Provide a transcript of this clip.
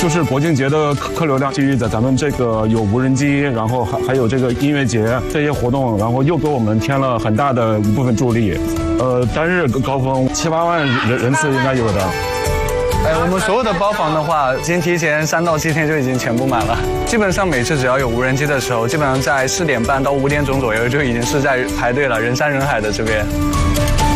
就是国庆节的客流量，基于咱们这个有无人机，然后还有这个音乐节这些活动，然后又给我们添了很大的一部分助力。单日高峰7、8万人次应该有的。 我们所有的包房的话，已经提前3到7天就已经全部满了。基本上每次只要有无人机的时候，基本上在4点半到5点钟左右就已经是在排队了，人山人海的这边。